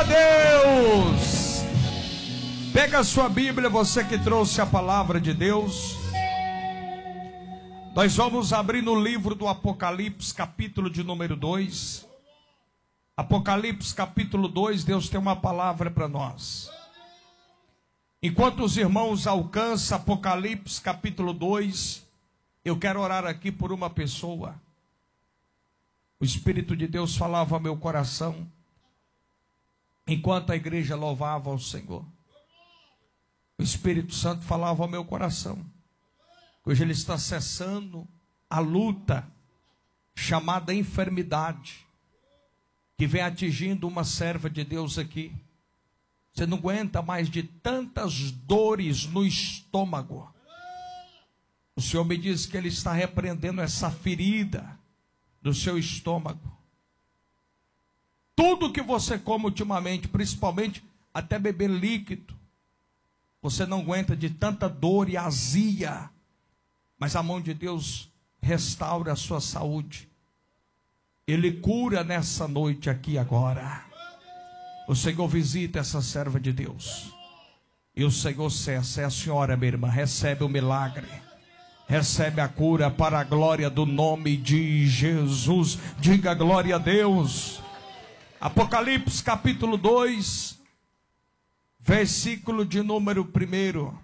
a Deus! Pega a sua Bíblia, você que trouxe a palavra de Deus. Nós vamos abrir no livro do Apocalipse, capítulo de número 2. Apocalipse, capítulo 2, Deus tem uma palavra para nós. Enquanto os irmãos alcançam Apocalipse, capítulo 2, eu quero orar aqui por uma pessoa. O Espírito de Deus falava ao meu coração, enquanto a igreja louvava ao Senhor. O Espírito Santo falava ao meu coração. Hoje ele está cessando a luta chamada enfermidade, que vem atingindo uma serva de Deus aqui. Você não aguenta mais de tantas dores no estômago. O Senhor me diz que ele está repreendendo essa ferida do seu estômago. Tudo que você come ultimamente, principalmente até beber líquido, você não aguenta de tanta dor e azia. Mas a mão de Deus restaura a sua saúde. Ele cura nessa noite aqui agora. O Senhor visita essa serva de Deus. E o Senhor cessa. É a senhora, minha irmã, recebe o milagre. Recebe a cura para a glória do nome de Jesus. Diga glória a Deus. Apocalipse capítulo 2, versículo de número 1.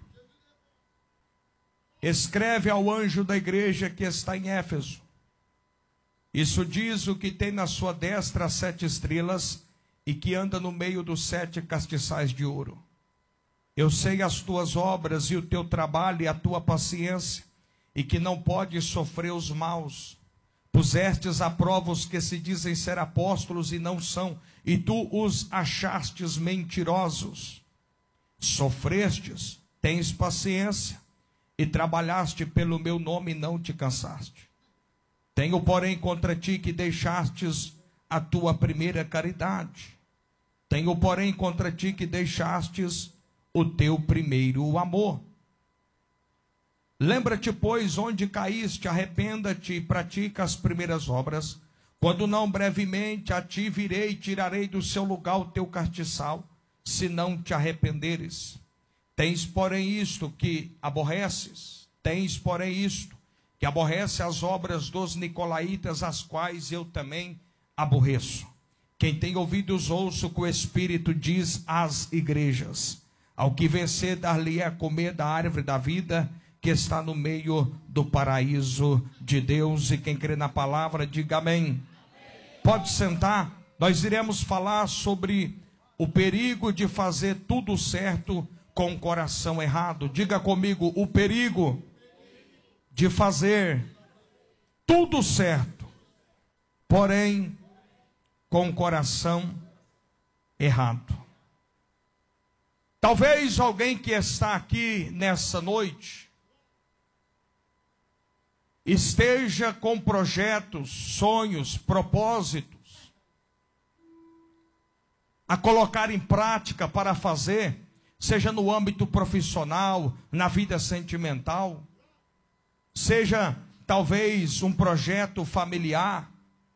Escreve ao anjo da igreja que está em Éfeso. Isso diz o que tem na sua destra as 7 estrelas e que anda no meio dos 7 castiçais de ouro. Eu sei as tuas obras e o teu trabalho e a tua paciência, e que não podes sofrer os maus. Pusestes à prova os que se dizem ser apóstolos e não são, e tu os achastes mentirosos. Sofrestes, tens paciência, e trabalhaste pelo meu nome e não te cansaste. Tenho, porém, contra ti que deixastes a tua primeira caridade. Tenho, porém, contra ti que deixastes o teu primeiro amor. Lembra-te, pois, onde caíste, arrependa-te e pratica as primeiras obras. Quando não, brevemente a ti virei e tirarei do seu lugar o teu castiçal, se não te arrependeres. Tens, porém, isto que aborreces. Tens, porém, isto que aborrece as obras dos nicolaítas, as quais eu também aborreço. Quem tem ouvidos, ouça o que o Espírito diz às igrejas. Ao que vencer, dar-lhe a comer da árvore da vida, que está no meio do paraíso de Deus. E quem crê na palavra, diga amém. Amém. Pode sentar. Nós iremos falar sobre o perigo de fazer tudo certo com o coração errado. Diga comigo, o perigo de fazer tudo certo, porém com o coração errado. Talvez alguém que está aqui nessa noite esteja com projetos, sonhos, propósitos a colocar em prática para fazer, seja no âmbito profissional, na vida sentimental, seja talvez um projeto familiar.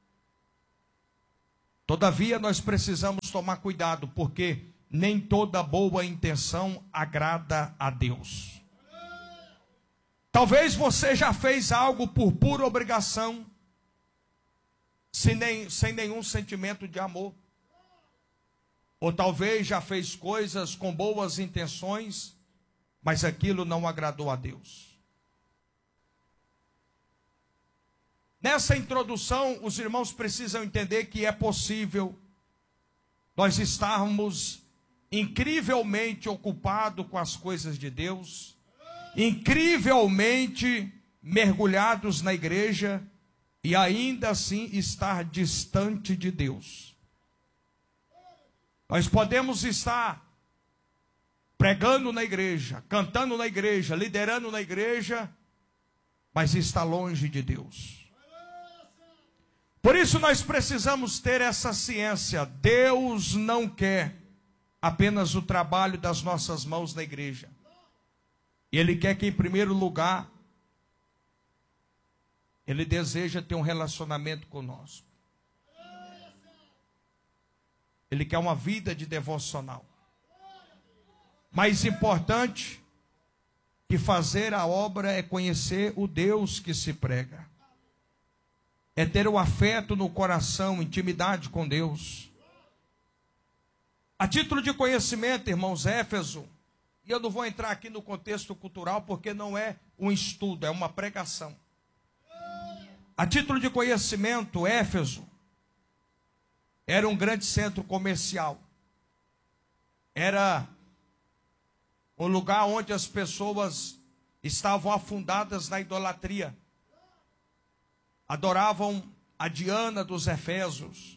Todavia nós precisamos tomar cuidado, porque nem toda boa intenção agrada a Deus. Talvez você já fez algo por pura obrigação, sem nenhum sentimento de amor. Ou talvez já fez coisas com boas intenções, mas aquilo não agradou a Deus. Nessa introdução, os irmãos precisam entender que é possível nós estarmos incrivelmente ocupados com as coisas de Deus, incrivelmente mergulhados na igreja, e ainda assim estar distante de Deus. Nós podemos estar pregando na igreja, cantando na igreja, liderando na igreja, mas está longe de Deus. Por isso nós precisamos ter essa ciência. Deus não quer apenas o trabalho das nossas mãos na igreja. Ele quer que, em primeiro lugar, Ele deseja ter um relacionamento conosco. Ele Ele quer uma vida de devocional. Mais importante que fazer a obra é conhecer o Deus que se prega. É ter o afeto no coração, intimidade com Deus. A título de conhecimento, irmãos, Éfeso, e eu não vou entrar aqui no contexto cultural, porque não é um estudo, é uma pregação. A título de conhecimento, Éfeso era um grande centro comercial. Era um lugar onde as pessoas estavam afundadas na idolatria. Adoravam a Diana dos Efésios.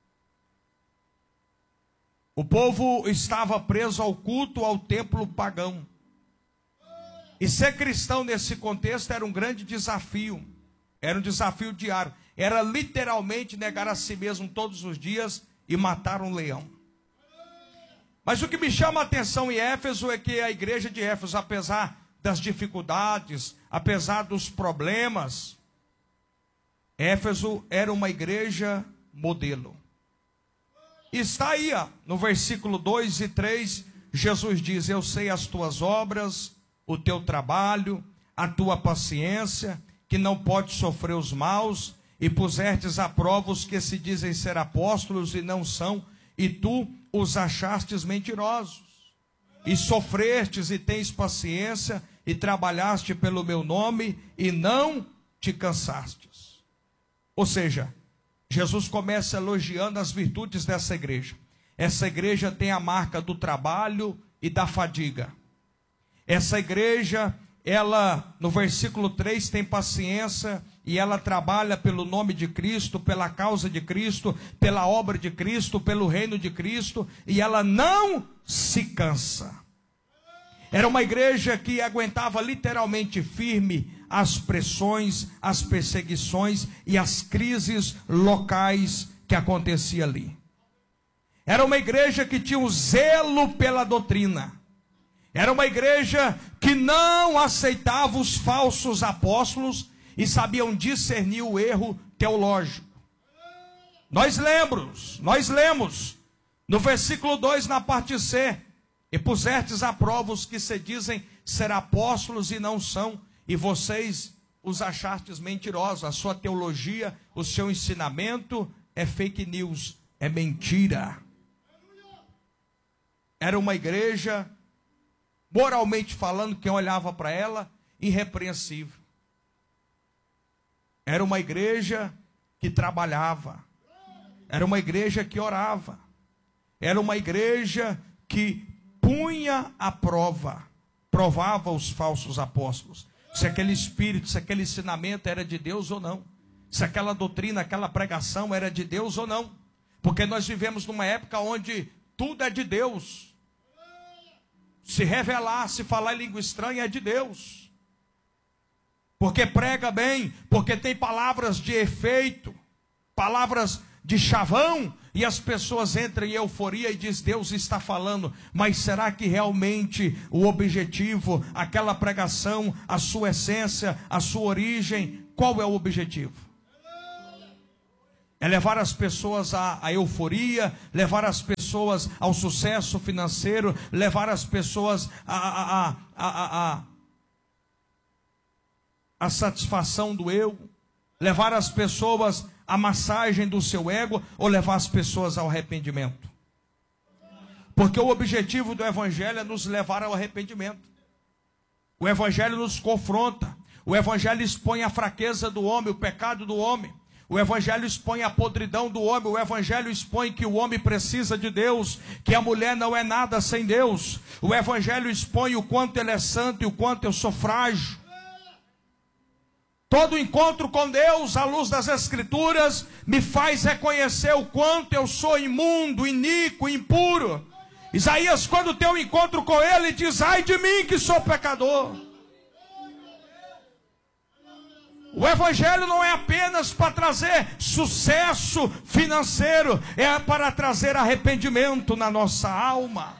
O povo estava preso ao culto, ao templo pagão. E ser cristão nesse contexto era um grande desafio. Era um desafio diário. Era literalmente negar a si mesmo todos os dias e matar um leão. Mas o que me chama a atenção em Éfeso é que a igreja de Éfeso, apesar das dificuldades, apesar dos problemas, Éfeso era uma igreja modelo. Está aí, no versículo 2 e 3, Jesus diz: eu sei as tuas obras, o teu trabalho, a tua paciência, que não pode sofrer os maus, e pusestes à prova os que se dizem ser apóstolos e não são, e tu os achastes mentirosos. E sofrestes e tens paciência, e trabalhaste pelo meu nome, e não te cansastes. Ou seja, Jesus começa elogiando as virtudes dessa igreja. Essa igreja tem a marca do trabalho e da fadiga. Essa igreja, ela, no versículo 3, tem paciência e ela trabalha pelo nome de Cristo, pela causa de Cristo, pela obra de Cristo, pelo reino de Cristo, e ela não se cansa. Era uma igreja que aguentava literalmente firme as pressões, as perseguições e as crises locais que aconteciam ali. Era uma igreja que tinha um zelo pela doutrina. Era uma igreja que não aceitava os falsos apóstolos e sabiam discernir o erro teológico. Nós lemos no versículo 2, na parte C: e pusestes à prova os que se dizem ser apóstolos e não são, e vocês os achastes mentirosos. A sua teologia, o seu ensinamento é fake news, é mentira. Era uma igreja, moralmente falando, quem olhava para ela, irrepreensível. Era uma igreja que trabalhava. Era uma igreja que orava. Era uma igreja que punha à prova, provava os falsos apóstolos, se aquele espírito, se aquele ensinamento era de Deus ou não, se aquela doutrina, aquela pregação era de Deus ou não, porque nós vivemos numa época onde tudo é de Deus. Se revelar, se falar em língua estranha é de Deus, porque prega bem, porque tem palavras de efeito, palavras de chavão, e as pessoas entram em euforia e dizem: Deus está falando. Mas será que realmente o objetivo, aquela pregação, a sua essência, a sua origem, qual é o objetivo? É levar as pessoas à euforia, levar as pessoas ao sucesso financeiro, levar as pessoas à satisfação do eu, levar as pessoas à massagem do seu ego, ou levar as pessoas ao arrependimento? Porque o objetivo do evangelho é nos levar ao arrependimento. O evangelho nos confronta, o evangelho expõe a fraqueza do homem, o pecado do homem. O evangelho expõe a podridão do homem, o evangelho expõe que o homem precisa de Deus, que a mulher não é nada sem Deus. O evangelho expõe o quanto ele é santo e o quanto eu sou frágil. Todo encontro com Deus, à luz das Escrituras, me faz reconhecer o quanto eu sou imundo, iníquo, impuro. Isaías, quando tem um encontro com Ele, diz: ai de mim que sou pecador. O evangelho não é apenas para trazer sucesso financeiro, é para trazer arrependimento na nossa alma.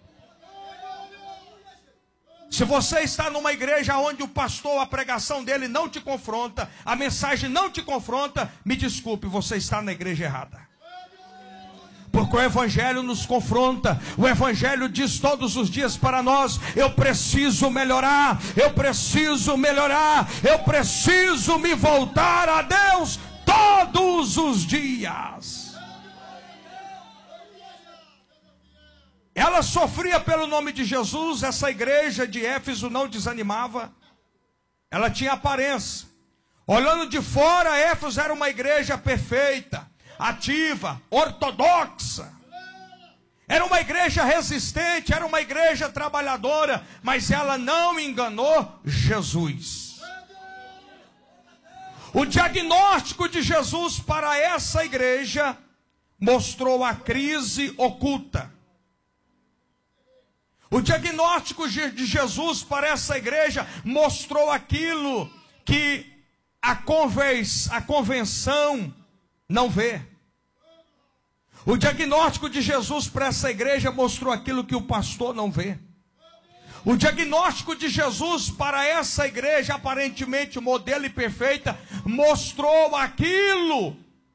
Se você está numa igreja onde o pastor, a pregação dele não te confronta, a mensagem não te confronta, me desculpe, você está na igreja errada. porque o Evangelho nos confronta. O Evangelho diz todos os dias para nós: eu preciso melhorar, eu preciso melhorar, eu preciso me voltar a Deus todos os dias. Ela sofria pelo nome de Jesus. Essa igreja de Éfeso não desanimava. Ela tinha aparência. Olhando de fora, Éfeso era uma igreja perfeita, ativa, ortodoxa. Era uma igreja resistente, era uma igreja trabalhadora, mas ela não enganou Jesus. O diagnóstico de Jesus para essa igreja mostrou a crise oculta. O diagnóstico de Jesus para essa igreja mostrou aquilo que a convenção não vê. O diagnóstico de Jesus para essa igreja mostrou aquilo que o pastor não vê. O diagnóstico de Jesus para essa igreja, aparentemente modelo e perfeita, mostrou aquilo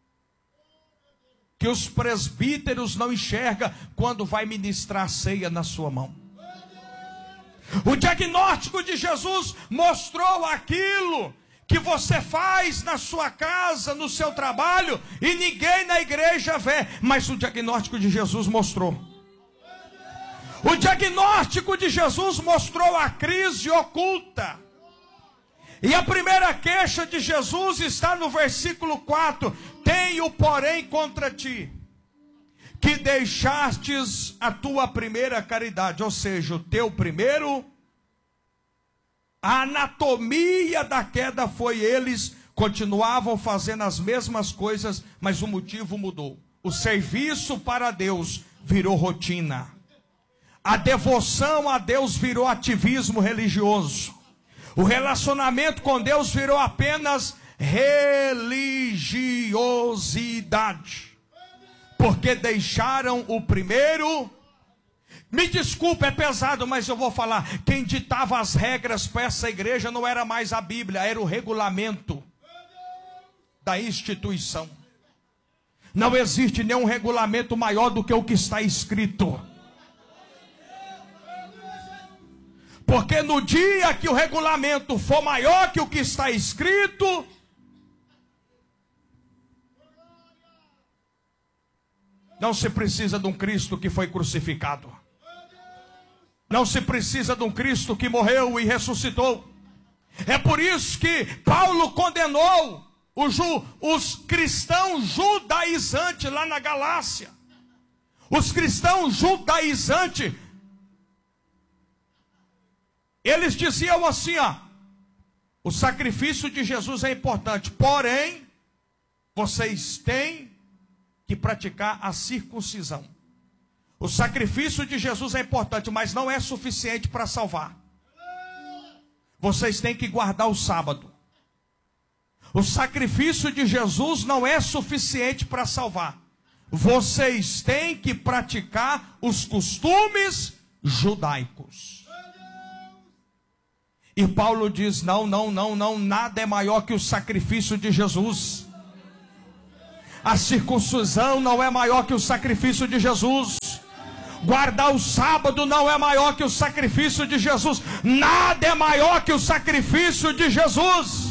que os presbíteros não enxergam quando vai ministrar a ceia na sua mão. O diagnóstico de Jesus mostrou aquilo que você faz na sua casa, no seu trabalho, e ninguém na igreja vê, mas o diagnóstico de Jesus mostrou. O diagnóstico de Jesus mostrou a crise oculta. E a primeira queixa de Jesus está no versículo 4: tenho, porém, contra ti, que deixastes a tua primeira caridade. Ou seja, o teu primeiro, a anatomia da queda foi: eles continuavam fazendo as mesmas coisas, mas o motivo mudou. O serviço para Deus virou rotina. A devoção a Deus virou ativismo religioso. O relacionamento com Deus virou apenas religiosidade. Porque deixaram o primeiro. Me desculpe, é pesado, mas eu vou falar. Quem ditava as regras para essa igreja não era mais a Bíblia, era o regulamento da instituição. Não existe nenhum regulamento maior do que o que está escrito. Porque no dia que o regulamento for maior que o que está escrito, não se precisa de um Cristo que foi crucificado. Não se precisa de um Cristo que morreu e ressuscitou. É por isso que Paulo condenou os cristãos judaizantes lá na Galácia. Os cristãos judaizantes, eles diziam assim, ó: o sacrifício de Jesus é importante, porém, vocês têm que praticar a circuncisão. O sacrifício de Jesus é importante, mas não é suficiente para salvar. Vocês têm que guardar o sábado. O sacrifício de Jesus não é suficiente para salvar. Vocês têm que praticar os costumes judaicos. E Paulo diz: não, nada é maior que o sacrifício de Jesus. A circuncisão não é maior que o sacrifício de Jesus. Guardar o sábado não é maior que o sacrifício de Jesus. Nada é maior que o sacrifício de Jesus.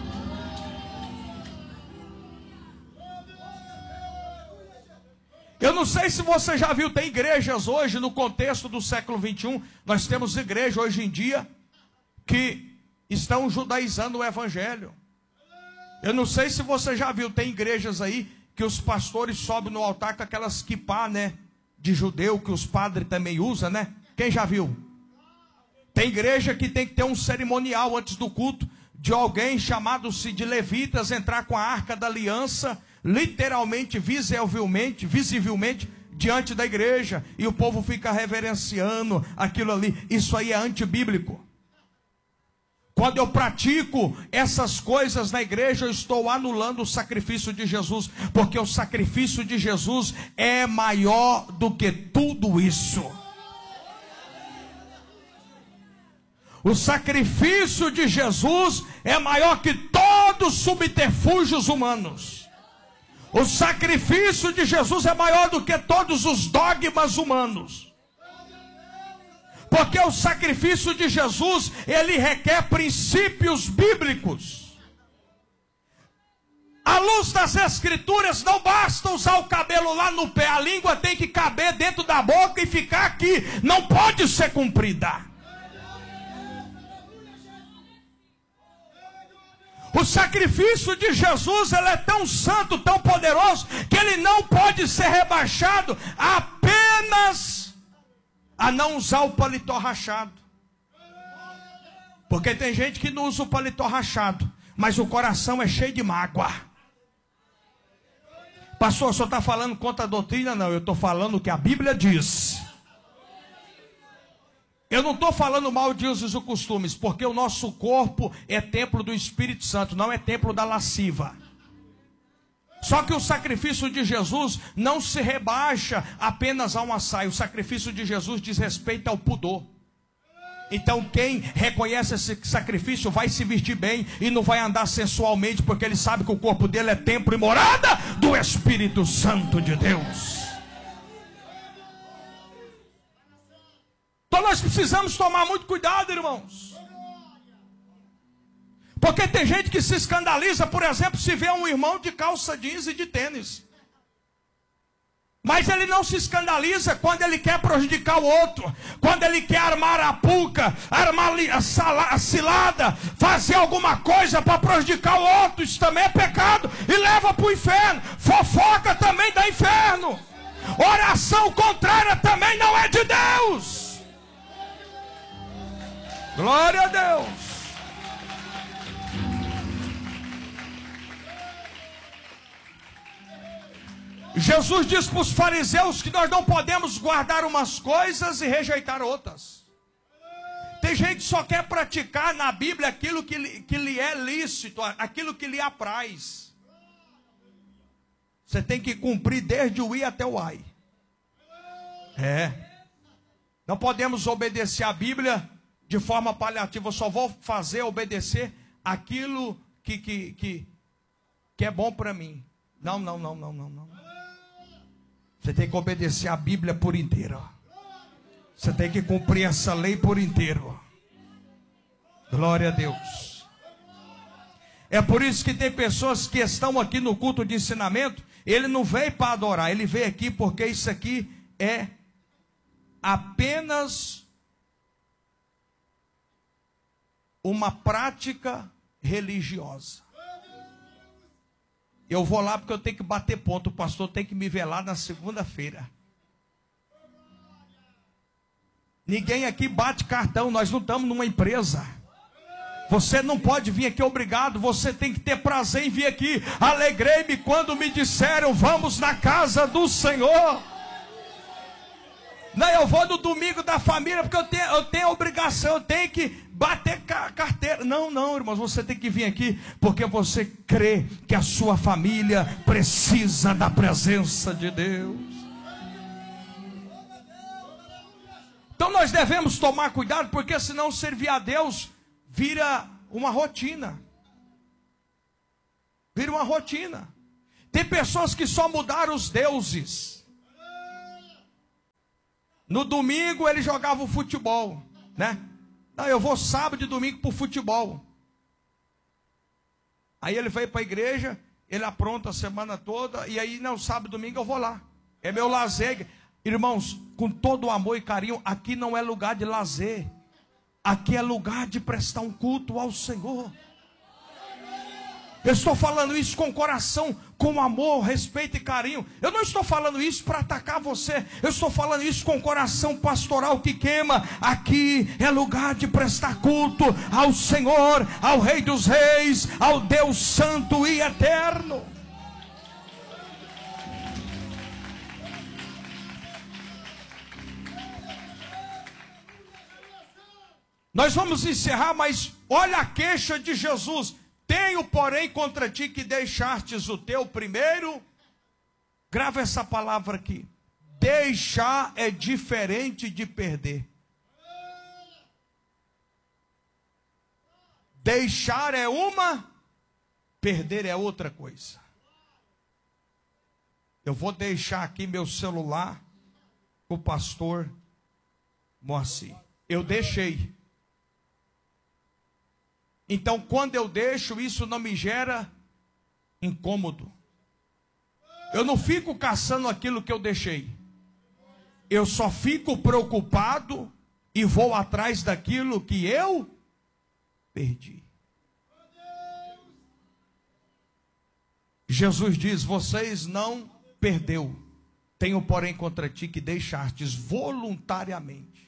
Eu não sei se você já viu, tem igrejas hoje no contexto do século 21. Nós temos igrejas hoje em dia que estão judaizando o evangelho. Eu não sei se você já viu, tem igrejas aí que os pastores sobem no altar com aquelas quipá, né, de judeu, que os padres também usam, né? Quem já viu? Tem igreja que tem que ter um cerimonial antes do culto, de alguém chamado-se de levitas entrar com a arca da aliança, literalmente, visivelmente, diante da igreja, e o povo fica reverenciando aquilo ali. Isso aí é antibíblico. Quando eu pratico essas coisas na igreja, eu estou anulando o sacrifício de Jesus, porque o sacrifício de Jesus é maior do que tudo isso. O sacrifício de Jesus é maior que todos os subterfúgios humanos. O sacrifício de Jesus é maior do que todos os dogmas humanos. Porque o sacrifício de Jesus, ele requer princípios bíblicos. À luz das Escrituras, não basta usar o cabelo lá no pé. A língua tem que caber dentro da boca e ficar aqui. Não pode ser cumprida. O sacrifício de Jesus, ele é tão santo, tão poderoso, que ele não pode ser rebaixado apenas a não usar o paletó rachado. Porque tem gente que não usa o paletó rachado, mas o coração é cheio de mágoa. Pastor, o senhor está falando contra a doutrina? Não, eu estou falando o que a Bíblia diz. Eu não estou falando mal de usos e costumes, porque o nosso corpo é templo do Espírito Santo, não é templo da lasciva. Só que o sacrifício de Jesus não se rebaixa apenas a uma saia. O sacrifício de Jesus diz respeito ao pudor. Então quem reconhece esse sacrifício vai se vestir bem e não vai andar sensualmente, porque ele sabe que o corpo dele é templo e morada do Espírito Santo de Deus. Então nós precisamos tomar muito cuidado, irmãos. Porque tem gente que se escandaliza, por exemplo, se vê um irmão de calça jeans e de tênis. Mas ele não se escandaliza quando ele quer prejudicar o outro, quando ele quer armar a arapuca, armar a cilada, fazer alguma coisa para prejudicar o outro. Isso também é pecado e leva para o inferno. Fofoca também dá inferno. Oração contrária também não é de Deus. Glória a Deus. Jesus diz para os fariseus que nós não podemos guardar umas coisas e rejeitar outras. Tem gente que só quer praticar na Bíblia aquilo que lhe é lícito, aquilo que lhe apraz. Você tem que cumprir desde o I até o Ai. Não podemos obedecer a Bíblia de forma paliativa. Eu só vou obedecer aquilo que é bom para mim. Não. Você tem que obedecer a Bíblia por inteiro. Você tem que cumprir essa lei por inteiro. Glória a Deus. É por isso que tem pessoas que estão aqui no culto de ensinamento. Ele não veio para adorar, ele veio aqui porque isso aqui é apenas uma prática religiosa. Eu vou lá porque eu tenho que bater ponto. O pastor tem que me ver lá na segunda-feira. Ninguém aqui bate cartão. Nós não estamos numa empresa. Você não pode vir aqui obrigado. Você tem que ter prazer em vir aqui. Alegrei-me quando me disseram: vamos na casa do Senhor. Não, eu vou no domingo da família porque eu tenho a obrigação, eu tenho que bater carteira. Não, irmãos, você tem que vir aqui porque você crê que a sua família precisa da presença de Deus. Então nós devemos tomar cuidado, porque senão servir a Deus vira uma rotina. Vira uma rotina. Tem pessoas que só mudaram os deuses. No domingo ele jogava o futebol, né? Não, eu vou sábado e domingo para o futebol. Aí ele veio para a igreja, ele apronta a semana toda, e aí não, sábado e domingo eu vou lá. É meu lazer. Irmãos, com todo o amor e carinho, aqui não é lugar de lazer. Aqui é lugar de prestar um culto ao Senhor. Eu estou falando isso com coração, com amor, respeito e carinho. Eu não estou falando isso para atacar você. Eu estou falando isso com coração pastoral que queima. Aqui é lugar de prestar culto ao Senhor, ao Rei dos Reis, ao Deus Santo e Eterno. Nós vamos encerrar, mas olha a queixa de Jesus. Tenho, porém, contra ti que deixastes o teu primeiro. Grava essa palavra aqui. Deixar é diferente de perder. Deixar é uma, perder é outra coisa. eu vou deixar aqui meu celular com o pastor Moacir. Eu deixei. Então, quando eu deixo, isso não me gera incômodo. Eu não fico caçando aquilo que eu deixei. Eu só fico preocupado e vou atrás daquilo que eu perdi. Jesus diz: vocês não perdeu. Tenho, porém, contra ti que deixastes voluntariamente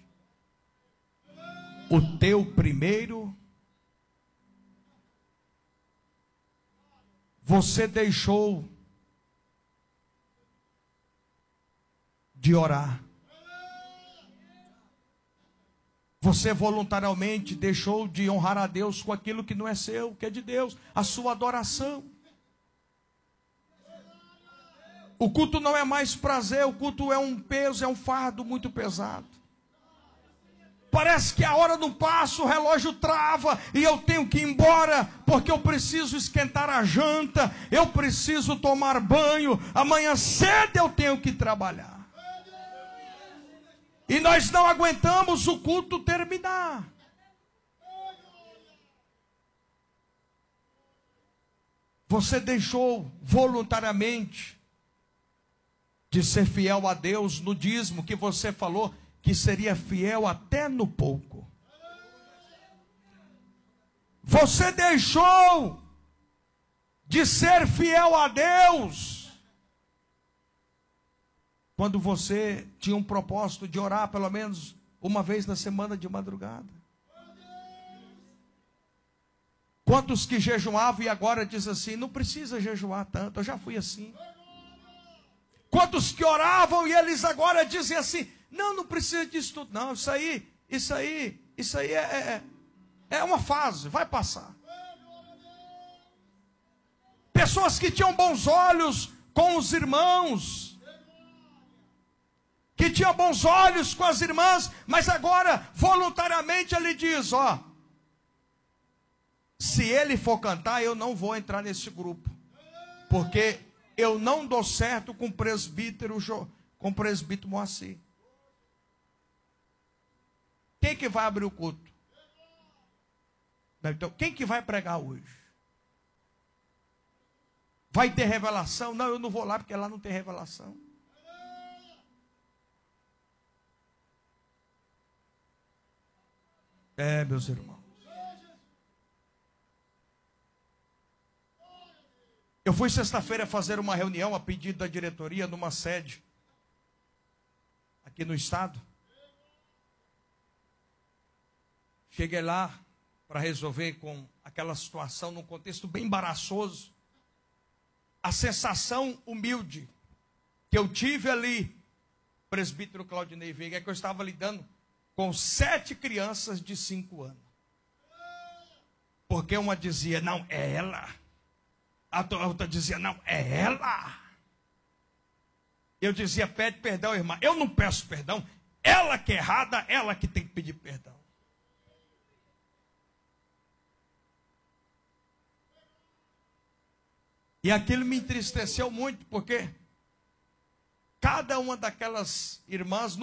o teu primeiro. Você deixou de orar. Você voluntariamente deixou de honrar a Deus com aquilo que não é seu, que é de Deus, a sua adoração. O culto não é mais prazer, o culto é um peso, é um fardo muito pesado. Parece que a hora não passa, o relógio trava e eu tenho que ir embora, porque eu preciso esquentar a janta, eu preciso tomar banho, amanhã cedo eu tenho que trabalhar. E nós não aguentamos o culto terminar. Você deixou voluntariamente de ser fiel a Deus no dízimo que você falou que seria fiel até no pouco. Você deixou de ser fiel a Deus quando você tinha um propósito de orar pelo menos uma vez na semana de madrugada. Quantos que jejuavam e agora dizem assim: não precisa jejuar tanto, eu já fui assim. Quantos que oravam e eles agora dizem assim: não precisa disso tudo, não, isso aí é uma fase, vai passar. Pessoas que tinham bons olhos com os irmãos, que tinham bons olhos com as irmãs, mas agora voluntariamente ele diz: ó, se ele for cantar, eu não vou entrar nesse grupo, porque eu não dou certo com o presbítero Moacir. Quem que vai abrir o culto? Então, quem que vai pregar hoje? Vai ter revelação? Não, eu não vou lá porque lá não tem revelação. Meus irmãos. Eu fui sexta-feira fazer uma reunião a pedido da diretoria numa sede aqui no estado. Cheguei lá para resolver com aquela situação num contexto bem embaraçoso. A sensação humilde que eu tive ali, presbítero Claudinei Veiga, é que eu estava lidando com 7 crianças de 5 anos. Porque uma dizia: não, é ela. A outra dizia: não, é ela. Eu dizia: pede perdão, irmã. Eu não peço perdão. Ela que é errada, ela que tem que pedir perdão. E aquilo me entristeceu muito, porque cada uma daquelas irmãs